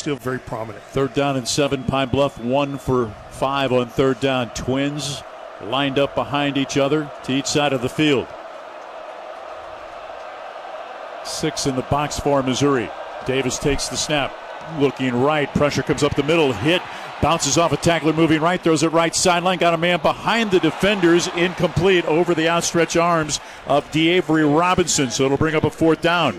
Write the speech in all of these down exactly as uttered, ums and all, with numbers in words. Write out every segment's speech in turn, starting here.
still very prominent. Third down and seven. Pine Bluff one for five on third down. Twins lined up behind each other to each side of the field. Six in the box for Missouri. Davis takes the snap. Looking right. Pressure comes up the middle. Hit. Bounces off a tackler moving right. Throws it right sideline. Got a man behind the defenders. Incomplete over the outstretched arms of DeAvery Robinson. So it'll bring up a fourth down.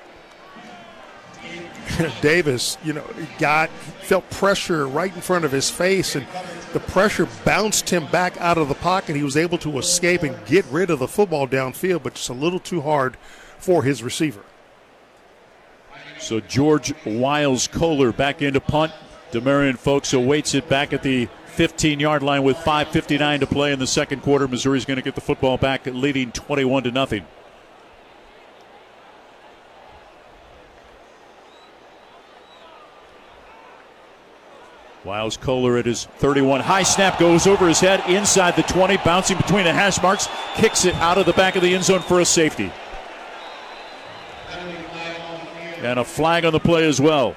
Davis, you know, got felt pressure right in front of his face, and the pressure bounced him back out of the pocket. He was able to escape and get rid of the football downfield, but just a little too hard for his receiver. So George Wiles Kohler back into punt. Demarion Folks awaits it back at the fifteen-yard line with five fifty-nine to play in the second quarter. Missouri's going to get the football back, leading twenty-one to nothing. Wiles Kohler at his thirty-one. High snap goes over his head inside the twenty, bouncing between the hash marks, kicks it out of the back of the end zone for a safety. And a flag on the play as well.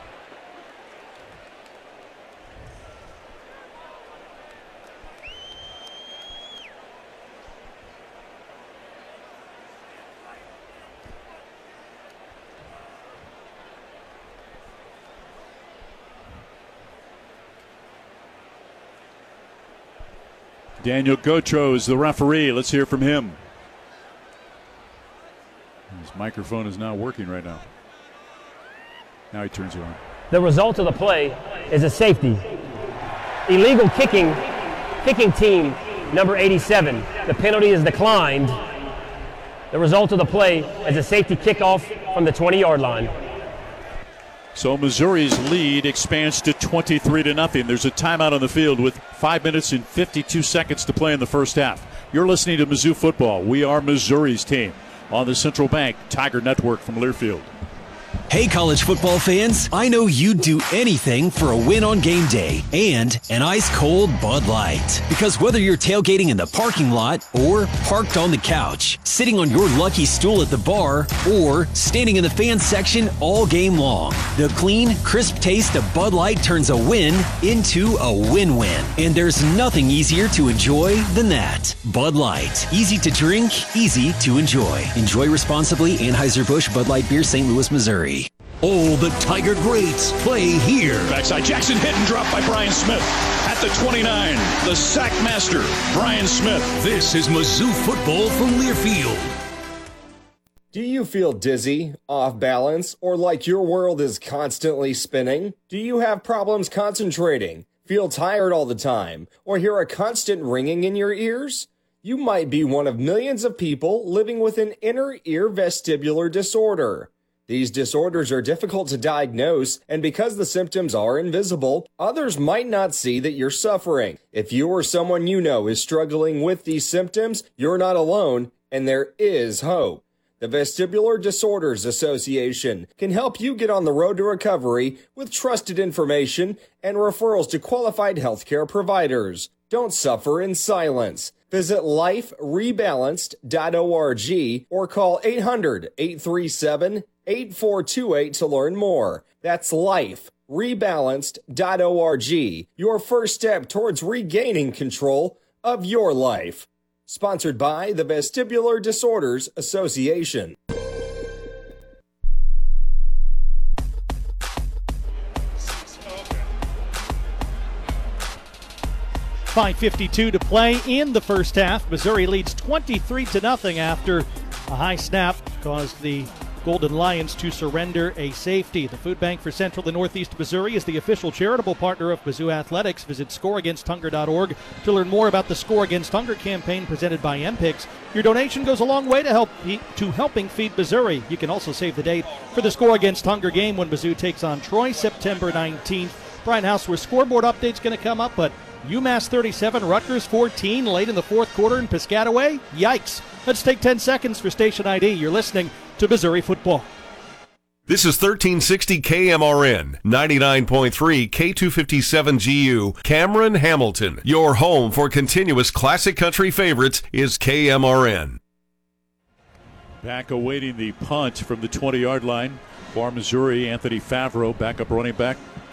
Daniel Gautreau is the referee. Let's hear from him. His microphone is not working right now. Now he turns it on. The result of the play is a safety. Illegal kicking, kicking team number eighty-seven. The penalty is declined. The result of the play is a safety kickoff from the twenty-yard line. So Missouri's lead expands to twenty-three to nothing. There's a timeout on the field with five minutes and fifty-two seconds to play in the first half. You're listening to Mizzou Football. We are Missouri's team on the Central Bank Tiger Network from Learfield. Hey, college football fans, I know you'd do anything for a win on game day and an ice-cold Bud Light. Because whether you're tailgating in the parking lot or parked on the couch, sitting on your lucky stool at the bar, or standing in the fan section all game long, the clean, crisp taste of Bud Light turns a win into a win-win. And there's nothing easier to enjoy than that. Bud Light. Easy to drink, easy to enjoy. Enjoy responsibly. Anheuser-Busch Bud Light Beer, Saint Louis, Missouri. Oh, the Tiger greats play here. Backside Jackson, hit and dropped by Brian Smith. At the twenty-nine, the sack master, Brian Smith. This is Mizzou football from Learfield. Do you feel dizzy, off balance, or like your world is constantly spinning? Do you have problems concentrating, feel tired all the time, or hear a constant ringing in your ears? You might be one of millions of people living with an inner ear vestibular disorder. These disorders are difficult to diagnose, and because the symptoms are invisible, others might not see that you're suffering. If you or someone you know is struggling with these symptoms, you're not alone, and there is hope. The Vestibular Disorders Association can help you get on the road to recovery with trusted information and referrals to qualified healthcare providers. Don't suffer in silence. Visit life rebalanced dot org or call eight hundred, eight three seven, eight four two eight to learn more. That's life rebalanced dot org, your first step towards regaining control of your life. Sponsored by the Vestibular Disorders Association. five fifty-two to play in the first half. Missouri leads twenty-three to nothing after a high snap caused the Golden Lions to surrender a safety. The Food Bank for Central and Northeast Missouri is the official charitable partner of Mizzou Athletics. Visit score against hunger dot org to learn more about the Score Against Hunger campaign presented by M P I C S. Your donation goes a long way to help to helping feed Missouri. You can also save the date for the Score Against Hunger game when Mizzou takes on Troy, September nineteenth. Brian Houseworth, scoreboard update's going to come up, but UMass thirty-seven, Rutgers fourteen, late in the fourth quarter in Piscataway. Yikes. Let's take ten seconds for station I D. You're listening to Missouri Football. This is thirteen sixty K M R N, ninety-nine point three K two fifty-seven G U, Cameron, Hamilton. Your home for continuous classic country favorites is K M R N. Back awaiting the punt from the twenty-yard line for Missouri, Anthony Favreau, backup running back.